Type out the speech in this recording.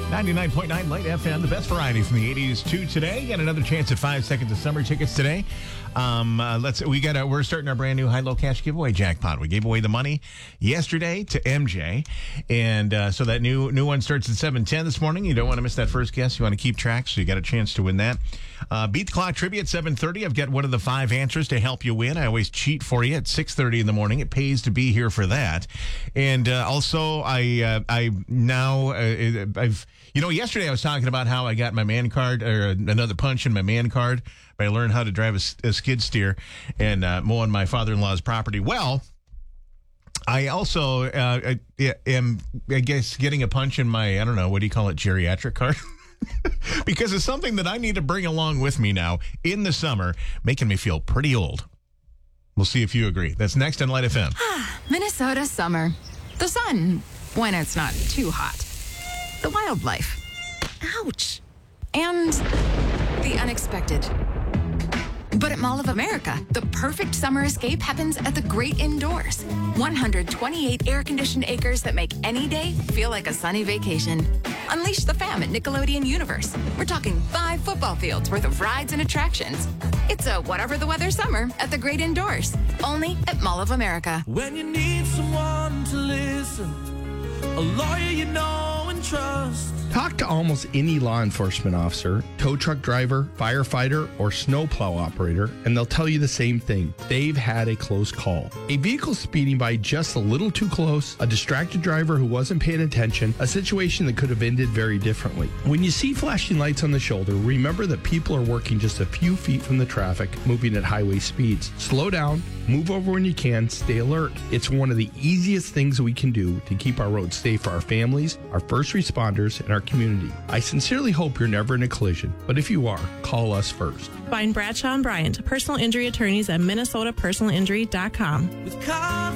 99.9 Light FM, the best variety from the 80s to today. Got another chance at 5 seconds of summer tickets today. We're starting our brand new high-low cash giveaway jackpot. We gave away the money yesterday to MJ, and so that new one starts at 7:10 this morning. You don't want to miss that first guess. You want to keep track, so you got a chance to win that. Beat the Clock Trivia at 7:30. I've got one of the 5 answers to help you win. I always cheat for you at 6:30 in the morning. It pays to be here for that. And also, yesterday I was talking about how I got my man card, or another punch in my man card, but I learned how to drive a skid steer and mow on my father-in-law's property. Well, I also am, I guess, getting a punch in my, I don't know, what do you call it, geriatric card? Because it's something that I need to bring along with me now in the summer, making me feel pretty old. We'll see if you agree. That's next on Light FM. Minnesota summer. The sun, when it's not too hot. The wildlife. Ouch. And the unexpected. But at Mall of America, the perfect summer escape happens at the great indoors. 128 air-conditioned acres that make any day feel like a sunny vacation. Unleash the fam at Nickelodeon Universe. We're talking 5 football fields worth of rides and attractions. It's a whatever the weather summer at the great indoors. Only at Mall of America. When you need someone to listen, a lawyer you know and trust. Talk to almost any law enforcement officer, tow truck driver, firefighter, or snowplow operator, and they'll tell you the same thing. They've had a close call. A vehicle speeding by just a little too close, a distracted driver who wasn't paying attention, a situation that could have ended very differently. When you see flashing lights on the shoulder, remember that people are working just a few feet from the traffic, moving at highway speeds. Slow down, move over when you can, stay alert. It's one of the easiest things we can do to keep our roads safe for our families, our first responders, and our community. I sincerely hope you're never in a collision, but if you are, call us first. Find Bradshaw and Bryant, personal injury attorneys at minnesotapersonalinjury.com. With confidence.